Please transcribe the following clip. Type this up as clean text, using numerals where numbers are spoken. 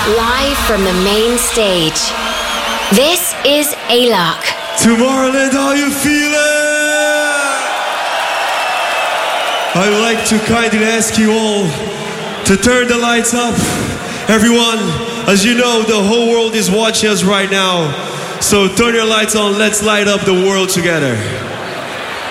live from the main stage. This is Alok. Tomorrowland, how you feeling? I would like to kindly ask you all to turn the lights up. Everyone, as you know, the whole world is watching us right now. So turn your lights on, let's light up the world together.